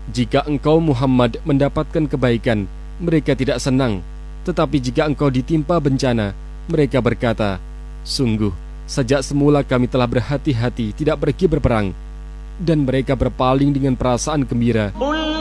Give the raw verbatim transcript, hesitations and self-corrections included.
Jika engkau Muhammad mendapatkan kebaikan, mereka tidak senang. Tetapi jika engkau ditimpa bencana, mereka berkata, sungguh, sejak semula kami telah berhati-hati tidak pergi berperang. Dan mereka berpaling dengan perasaan gembira.